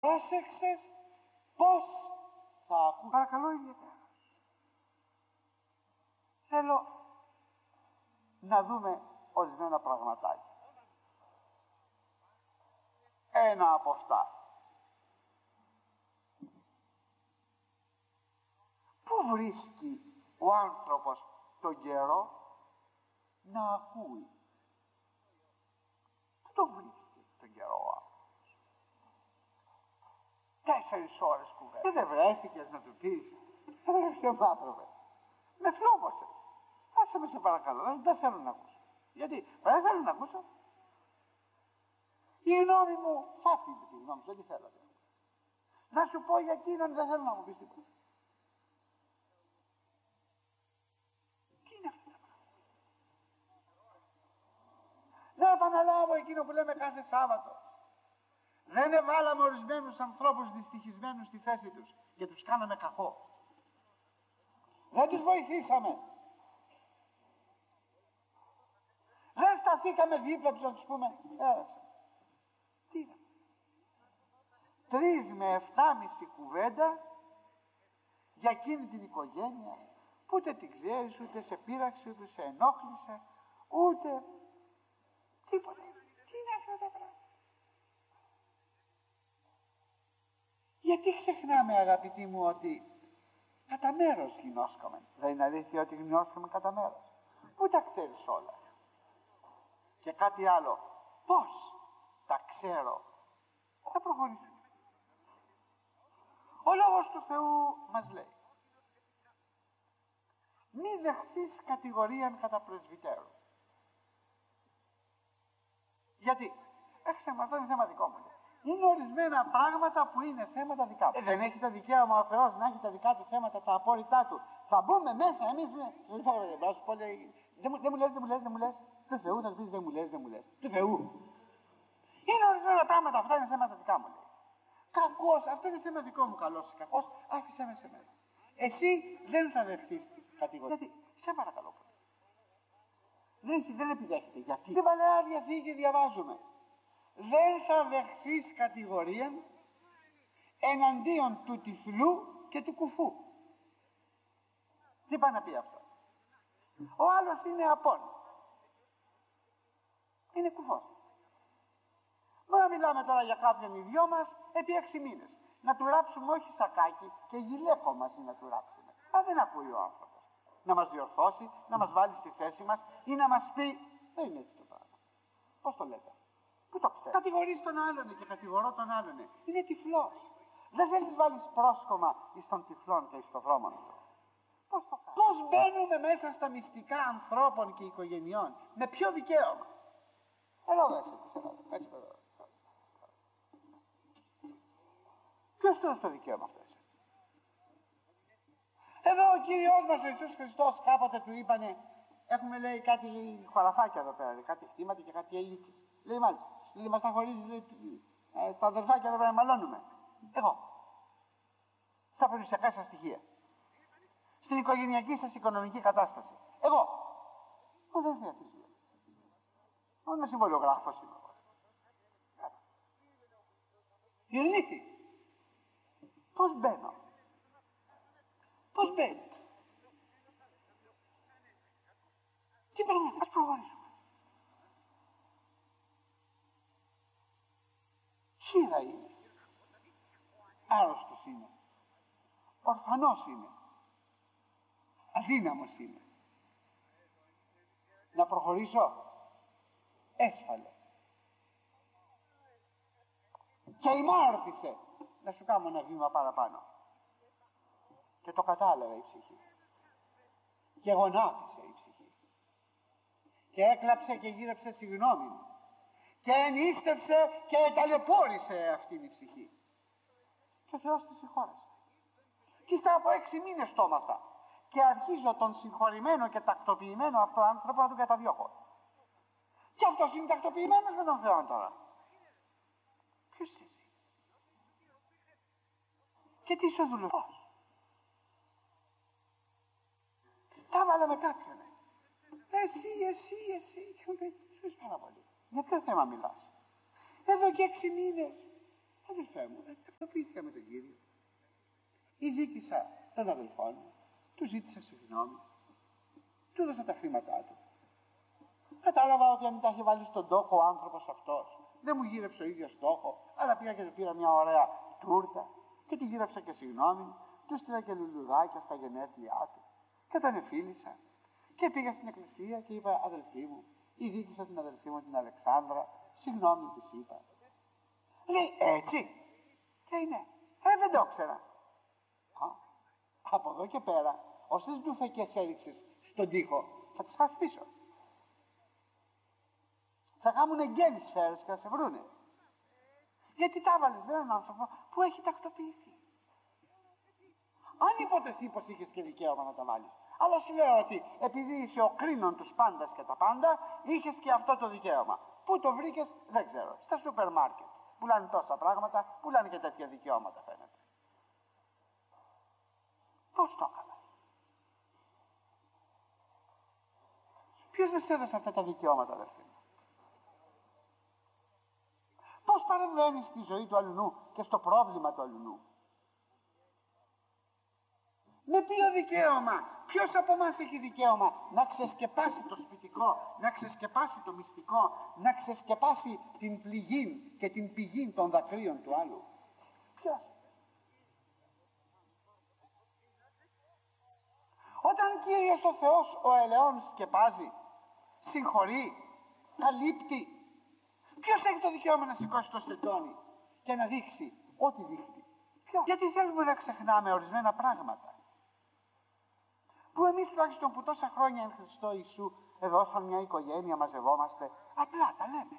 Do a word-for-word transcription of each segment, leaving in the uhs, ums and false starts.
πρόσεξες πώς θα ακούσεις. Παρακαλώ ιδιαίτερα. Θέλω να δούμε ορισμένα πραγματάκια. Ένα από αυτά. Πού βρίσκει ο άνθρωπος τον καιρό να ακούει? Πού το βρίσκει τον καιρό ο άνθρωπος? Τέσσερις ώρες κουβέντα. Και δεν βρέθηκες να του πεις? Ρε μου άνθρωπε, με φλόμωσες. Άσε με σε παρακαλώ, δεν, δεν θέλω να ακούσω. Γιατί δεν θέλω να ακούσω. Η γνώμη μου, φάτη τη γνώμη σου, δεν θέλω. Να σου πω για εκείνον, δεν θέλω να μου πεις τίποτα. Τι είναι αυτό το πράγμα? Δεν επαναλάβω εκείνο που λέμε κάθε Σάββατο. Δεν εβάλαμε ορισμένους ανθρώπους δυστυχισμένους στη θέση τους και τους κάναμε κακό. Δεν τους βοηθήσαμε. Δεν σταθήκαμε δίπλα τους να τους πούμε ε, τι είναι? Τρεις με εφτάμιση κουβέντα για εκείνη την οικογένεια που ούτε την ξέρεις, ούτε σε πείραξε, ούτε σε ενόχλησε, ούτε τίποτα. Τι είναι αυτό το πράγμα? Γιατί ξεχνάμε, αγαπητοί μου, ότι κατά μέρος γινώσκαμε? Δεν είναι αλήθεια ότι γινώσκαμε κατά μέρος? Πού τα ξέρεις όλα? Και κάτι άλλο, πώς τα ξέρω? Θα προχωρήσουμε. Ο Λόγος του Θεού μας λέει μη δεχθείς κατηγορίαν κατά πρεσβυτέρου. Γιατί έξε με, αυτό είναι θέμα δικό μου. Είναι ορισμένα πράγματα που είναι θέματα δικά μου. Ε, δεν έχει το δικαίωμα ο Θεός να έχει τα δικά του θέματα, τα απόρριτά του? Θα μπούμε μέσα εμείς. Δεν μου, δεν μου λες, δεν μου λες, δεν μου λες. Του Θεού θα σου πεις δεν μου λες, δεν μου λες. Του Θεού. Είναι ορισμένα πράγματα, αυτά είναι θέματα δικά μου, λέει. Κακός, αυτό είναι θέμα δικό μου, καλός ή κακός, άφησε με σε μένα. Εσύ δεν θα δεχθείς κατηγορία. Γιατί, σε παρακαλώ πολύ. Δεν, δεν επιδέχεται. Γιατί? Στην Παλαιά Διαθήκη διαβάζουμε. Δεν θα δεχθείς κατηγορία εναντίον του τυφλού και του κουφού. Τι πάει να πει αυτό? Ο άλλος είναι απόν. Είναι κουφός. Μπορεί να μιλάμε τώρα για κάποιον οι δυο μας επί έξι μήνες. Να του ράψουμε όχι σακάκι και γυλαίκο μας ή να του ράψουμε. Αν δεν ακούει ο άνθρωπος. Να μας διορθώσει, να μας βάλει στη θέση μας ή να μας πει δεν είναι έτσι το πράγμα. Πώς το λέτε? Πού το ξέρεις? Κατηγορείς τον άλλον και κατηγορώ τον άλλον. Είναι τυφλός. Δεν θέλεις βάλεις πρόσκομα εις των τυφλών και εις το δρόμο του. Πώς το κάνεις? Πώς μπαίνουμε μέσα στα μυστικά ανθρώπων και οικογενειών? Με ποιο δικαίωμα? Εδώ δέσε, έτσι παιδό. Ποιος το στο δικαίωμα αυτό? Εδώ ο Κύριος μας ο Ιησούς Χριστός κάποτε του είπανε, έχουμε λέει κάτι λέει, χωραφάκια εδώ πέρα, λέει, κάτι χτήματα και κάτι ελίτσες. Λέει μάλιστα, λέει μας τα χωρίζεις λέει, ε, στα αδερφάκια εδώ πέρα μαλώνουμε. Εγώ, στα περιουσιακά σας στοιχεία, στην οικογενειακή σας οικονομική κατάσταση. Εγώ, εγώ δεν χρειάζεται. Εγώ είμαι συμβολιογράφος είμαι. Ειρηνήθη. Πώς μπαίνω? Πώς μπαίνω? Τι πράγμα? Ας προχωρήσουμε. Χείρα είναι. Άρρωστος είναι. Ορφανός είναι. Αδύναμος είναι. Να προχωρήσω? Έσφαλε. Και ημάρτησε να σου κάνω ένα βήμα παραπάνω. Και το κατάλαβε η ψυχή. Και γονάτισε η ψυχή. Και έκλαψε και γύρεψε συγγνώμη. Και ενίστευσε και ταλαιπώρησε αυτήν η ψυχή. Και ο Θεός τη συγχώρεσε. Και ύστερα από έξι μήνες το έμαθα. Και αρχίζω τον συγχωρημένο και τακτοποιημένο αυτό άνθρωπο να τον καταδιώκω. Και αυτός είναι τακτοποιημένος με τον Θεό τώρα. Ποιος είσαι εσύ? Και τι είσαι δουλεύος? Τα βάλα με κάποιον. Εσύ, εσύ, εσύ. Και μου πει, σου πάρα πολύ. Για ποιο θέμα μιλάς? Εδώ και έξι μήνες Αδελφέ μου, τακτοποιήθηκα με τον Κύριο. Ειδίκησα τον αδελφό μου, του ζήτησα συγγνώμη, του έδωσα τα χρήματά του. Κατάλαβα ότι αν τα είχε βάλει στον τόχο ο άνθρωπος αυτός, δεν μου γύρεψε ο ίδιος τόχο, αλλά πήγα και του πήρα μια ωραία τούρτα και του γύρεψα και συγγνώμη, του στείλα και λουλουδάκια στα γενέθλιά του και τον εφίλησα. Και πήγα στην εκκλησία και είπα, αδελφή μου, ειδίκησα την αδελφή μου την Αλεξάνδρα, συγγνώμη της είπα. Λέει, έτσι? Και είναι, ε, δεν το ήξερα. Α, από εδώ και πέρα, όσες ντουφεκές έριξες στον τοίχο, θα τις φας πίσω. Θα κάνουν εγγέλεις σφαίρες και θα σε βρούνε. Γιατί τα έβαλες με έναν άνθρωπο που έχει τακτοποιηθεί. Αν υποτεθεί πως είχες και δικαίωμα να τα βάλεις. Αλλά σου λέω ότι επειδή είσαι ο κρίνον τους πάντας και τα πάντα, είχες και αυτό το δικαίωμα. Πού το βρήκες δεν ξέρω. Στα σούπερ μάρκετ. Πουλάνε τόσα πράγματα, πουλάνε και τέτοια δικαιώματα φαίνεται. Πώς το έκανα? Ποιος μας έδωσε αυτά τα δικαιώματα, αδερφοί μου? Πώς παρεμβαίνεις στη ζωή του αλλουνού και στο πρόβλημα του αλλουνού? Με ποιο δικαίωμα? Ποιος από εμάς έχει δικαίωμα να ξεσκεπάσει το σπιτικό, να ξεσκεπάσει το μυστικό, να ξεσκεπάσει την πληγή και την πηγή των δακρύων του άλλου? Ποιος? Όταν Κύριος ο Θεός ο ελαιών σκεπάζει, συγχωρεί, καλύπτει, ποιος έχει το δικαίωμα να σηκώσει το σεντόνι και να δείξει ό,τι δείχνει? Ποιος? Γιατί θέλουμε να ξεχνάμε ορισμένα πράγματα που εμείς τουλάχιστον που τόσα χρόνια εν Χριστώ Ιησού εδώ σαν μια οικογένεια μαζευόμαστε, απλά τα λέμε.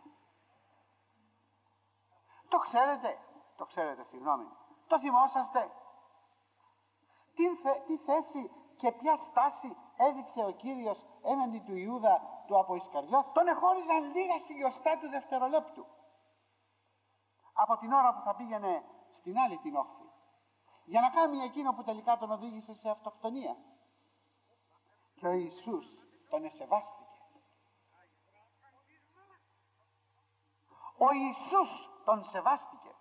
Το ξέρετε, το ξέρετε συγγνώμη, το θυμόσαστε? Τι, θε, τι θέση και ποια στάση έδειξε ο Κύριος έναντι του Ιούδα του από Ισκαριώθ? Τον εχώριζαν λίγα χιλιοστά του δευτερολέπτου από την ώρα που θα πήγαινε στην άλλη την όχθη για να κάνει εκείνο που τελικά τον οδήγησε σε αυτοκτονία. Και ο Ιησούς τον εσεβάστηκε. Ο Ιησούς τον σεβάστηκε.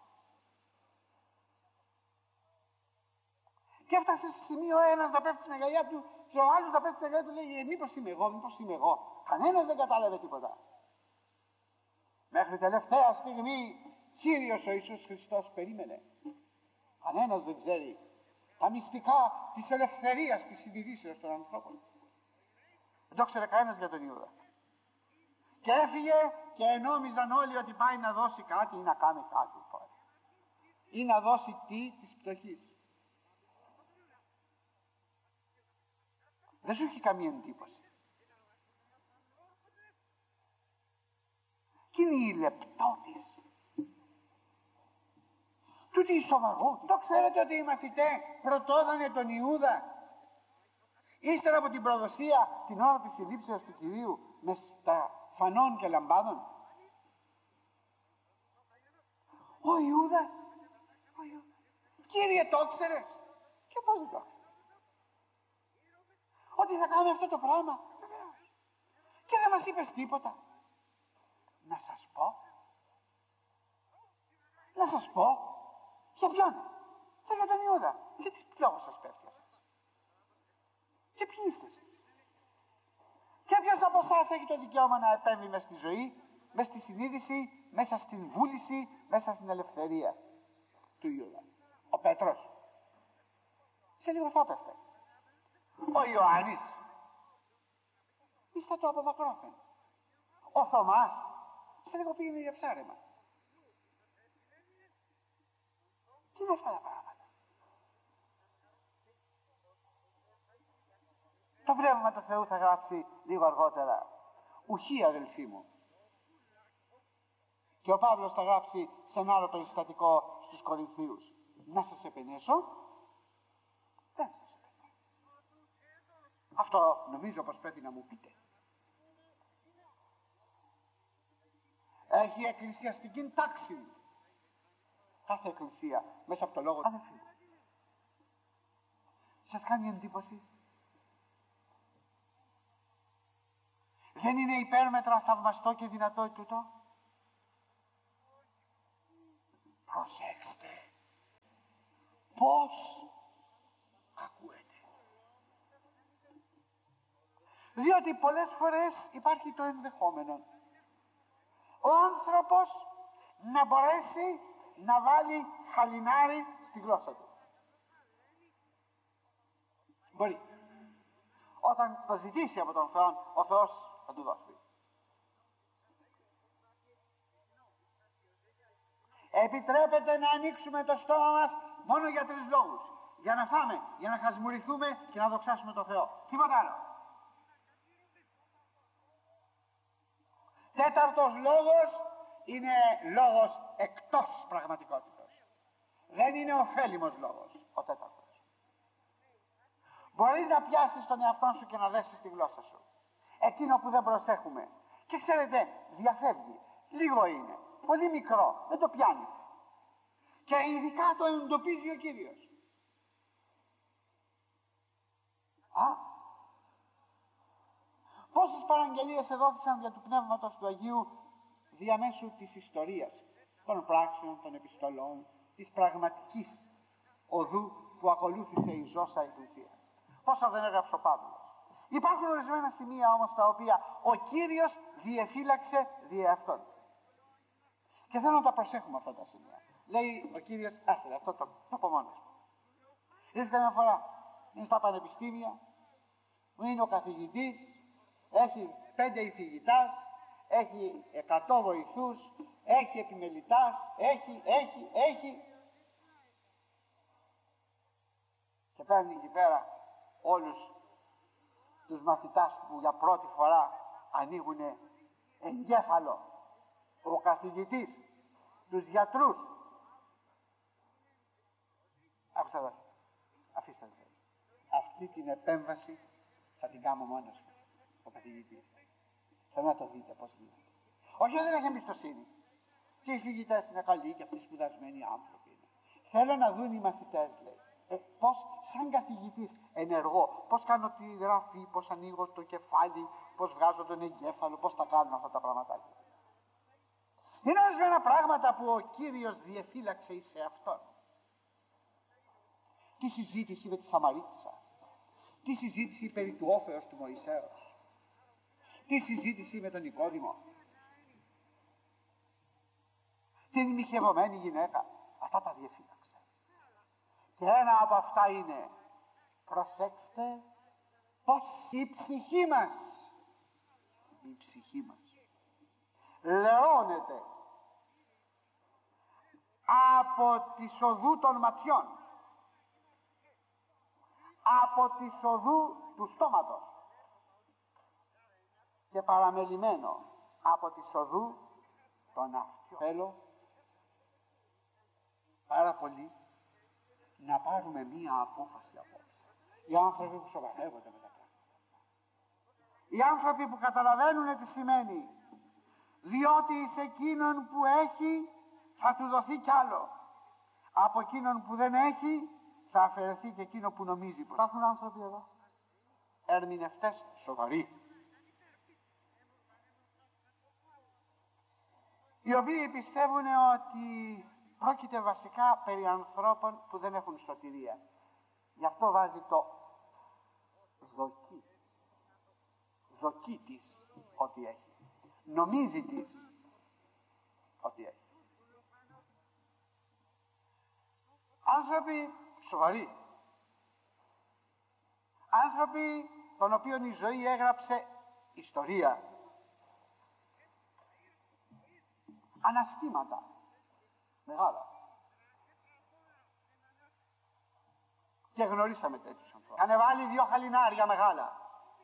Και έφτασε σε σημείο ένας να πέφτει στην αγκαλιά του και ο άλλος να πέφτει στην αγκαλιά του, λέει, ε, μήπως είμαι εγώ, μήπως είμαι εγώ. Κανένας δεν κατάλαβε τίποτα. Μέχρι τελευταία στιγμή Κύριος ο Ιησούς Χριστός περίμενε. Κανένας δεν ξέρει τα μυστικά της ελευθερίας της συνειδήσεως των ανθρώπων. Δεν το ξέρε κανένας για τον Ιούδα. Και έφυγε και νόμιζαν όλοι ότι πάει να δώσει κάτι ή να κάνει κάτι πάλι. Ή να δώσει τι της πτωχής. Δεν σου έχει καμία εντύπωση. Και είναι η λεπτότης. Τούτη η σοβαρότητα. Το ξέρετε ότι οι μαθητές πρωτόδανε τον Ιούδα ύστερα από την προδοσία την ώρα της συλλήψεως του Κυρίου με στα φανών και λαμπάδων? Ο Ιούδας, ο Ιούδας. Κύριε, το ξέρες? Και πώς δεν το ξέρες? Ότι θα κάνουμε αυτό το πράγμα? Βεβαίως. Και δεν μας είπες τίποτα? Να σας πω, να σας πω για ποιον? Και για τον Ιούδα. Γιατί ποιο σας πέφτει αυτός? Και ποιοι είστε εσείς? Και ποιος από εσάς έχει το δικαίωμα να επέμβει μες στη ζωή, μες στη συνείδηση, μέσα στην βούληση, μέσα στην ελευθερία του Ιούδα? Ο Πέτρος. Σε λίγο θα πέφτε. Ο Ιωάννης. Είστε το από μακρόφεν. Ο Θωμάς. Σε λίγο πήγαινε για ψάρεμα. Τι είναι αυτά τα πράγματα? Το πνεύμα του Θεού θα γράψει λίγο αργότερα. Ουχή, αδελφοί μου. Και ο Παύλος θα γράψει σε ένα άλλο περιστατικό στους Κορινθίους. Να σας επενέσω? Δεν σας επενέσω. Αυτό νομίζω πως πρέπει να μου πείτε. Έχει εκκλησιαστική τάξη κάθε εκκλησία μέσα από το λόγο. Αδελφοί μου, σας κάνει εντύπωση? Δεν είναι υπέρμετρα θαυμαστό και δυνατό τούτο? Προσέξτε. πώς ακούεται. Διότι πολλές φορές υπάρχει το ενδεχόμενο ο άνθρωπος να μπορέσει να βάλει χαλινάρι στη γλώσσα του. Μπορεί. Όταν το ζητήσει από τον Θεό, ο Θεός θα του δώσει. Επιτρέπεται να ανοίξουμε το στόμα μας μόνο για τρεις λόγους. Για να φάμε, για να χασμουρηθούμε και να δοξάσουμε τον Θεό. Τίποτα άλλο. Τέταρτος λόγος είναι λόγος εκτός πραγματικότητας. Δεν είναι ωφέλιμος λόγος ο τέταρτος. Μπορείς να πιάσεις τον εαυτό σου και να δέσεις τη γλώσσα σου. Εκείνο που δεν προσέχουμε. Και ξέρετε, διαφεύγει. Λίγο είναι. Πολύ μικρό. Δεν το πιάνεις. Και ειδικά το εντοπίζει ο Κύριος. Α, πόσες παραγγελίες εδόθησαν δια του Πνεύματος του Αγίου διαμέσου της ιστορίας, των πράξεων, των επιστολών, της πραγματικής οδού που ακολούθησε η ζώσα Εκκλησία. Πόσα δεν έγραψε ο Παύλος. Υπάρχουν ορισμένα σημεία όμως τα οποία ο Κύριος διεφύλαξε δι' αυτόν. Και θέλω να τα προσέχουμε αυτά τα σημεία. Λέει ο Κύριος, άσε αυτό το, το πω μόνος μου. Είδες καμιά φορά, είναι στα πανεπιστήμια, που είναι ο καθηγητής, έχει πέντε υφηγητάς, έχει εκατό βοηθούς, έχει επιμελητάς, έχει, έχει, έχει. Και παίρνει εκεί πέρα όλους τους μαθητάς που για πρώτη φορά ανοίγουν εγκέφαλο. Ο καθηγητής, τους γιατρούς. Αφήστε εδώ. Αφήστε εδώ. Αυτή την επέμβαση θα την κάνω μόνος μου, ο καθηγητής. Θέλω να το δείτε πώς γίνεται. Όχι, δεν έχει εμπιστοσύνη. Και οι φοιτητές είναι καλοί και αυτοί σπουδασμένοι άνθρωποι είναι. Θέλω να δουν οι μαθητές, λέει. Ε, πώς, σαν καθηγητής ενεργό, πώς κάνω τη γραφή, πώς ανοίγω το κεφάλι, πώς βγάζω τον εγκέφαλο, πώς τα κάνουν αυτά τα πραγματάκια. Είναι ορισμένα πράγματα που ο Κύριος διεφύλαξε εις εαυτόν. Τη συζήτηση με τη Σαμαρίτισσα, τη συζήτηση περί του όφεως του Μωυσέως, τη συζήτηση με τον Νικόδημο, την μοιχευωμένη γυναίκα. Αυτά τα διεφύλαξε. Και ένα από αυτά είναι, προσέξτε, πως η ψυχή μας, η ψυχή μας λεώνεται από τη οδού των ματιών, από τη οδού του στόματος και παραμελημένο από τη οδού των αυτιών. Θέλω πάρα πολύ να πάρουμε μία απόφαση απόψε. Οι άνθρωποι που σοβαρεύονται με τα πράγματα, οι άνθρωποι που καταλαβαίνουν τι σημαίνει, διότι σε εκείνον που έχει θα του δοθεί κι άλλο, από εκείνον που δεν έχει θα αφαιρεθεί και εκείνο που νομίζει. Υπάρχουν άνθρωποι εδώ, ερμηνευτές σοβαροί, οι οποίοι πιστεύουν ότι πρόκειται βασικά περί ανθρώπων που δεν έχουν σωτηρία. Γι' αυτό βάζει το δοκί. Δοκί της ότι έχει. Νομίζει της ότι έχει. Άνθρωποι σοβαροί. Άνθρωποι των οποίων η ζωή έγραψε ιστορία. Αναστήματα μεγάλα. Και γνωρίσαμε τέτοιους ανθρώπους. Κάνε βάλει δυο χαλινάρια μεγάλα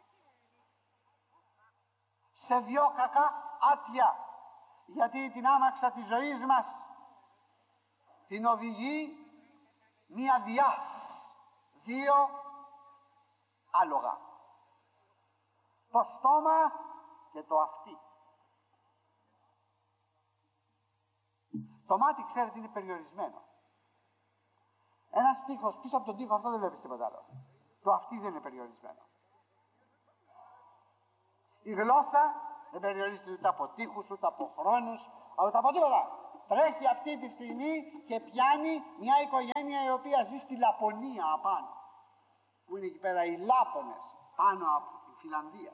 σε δυο κακά άτια, γιατί την άμαξα της ζωής μας την οδηγεί μία διάς, δύο άλογα, το στόμα και το αυτί. Το μάτι, ξέρετε, είναι περιορισμένο. Ένας τείχος, πίσω από τον τείχο αυτό δεν βλέπεις τίποτα άλλο. Το αυτί δεν είναι περιορισμένο. Η γλώσσα δεν περιορίζεται ούτε από τείχους, ούτε από χρόνους, ούτε από τίποτα. τρέχει αυτή τη στιγμή και πιάνει μια οικογένεια η οποία ζει στη Λαπωνία απάνω, που είναι εκεί πέρα οι Λάπωνες, πάνω από τη Φιλανδία.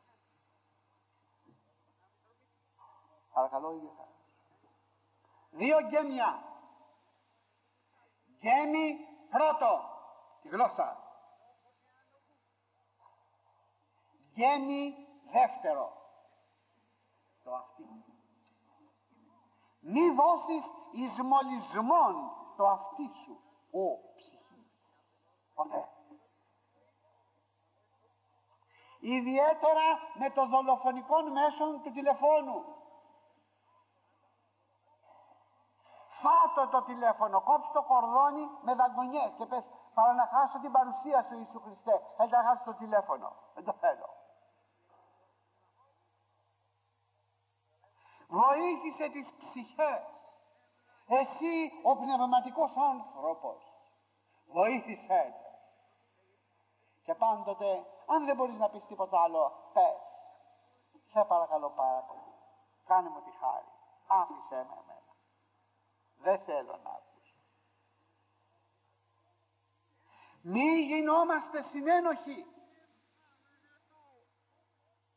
Παρακαλώ, ίδιο θα. Δύο γκέμια. Γκέμι πρώτο, τη γλώσσα. Γκέμι δεύτερο, το αυτί. Μη δώσεις εις μολυσμόν το αυτί σου, ο ψυχή. Ποτέ. Ιδιαίτερα με το δολοφονικών μέσων του τηλεφώνου. Φάτο το τηλέφωνο, κόψε το κορδόνι με δαγκονιές και πες, παρά να χάσω την παρουσία σου Ιησού Χριστέ, δεν θα χάσω το τηλέφωνο. Δεν το θέλω. Βοήθησε τις ψυχές. Εσύ ο πνευματικός άνθρωπος, βοήθησέ τες. Και πάντοτε, αν δεν μπορείς να πεις τίποτα άλλο, πες, σε παρακαλώ πάρα πολύ, κάνε μου τη χάρη, άφησέ με εμένα. Δεν θέλω να ακούσω. Μη γινόμαστε συνένοχοι.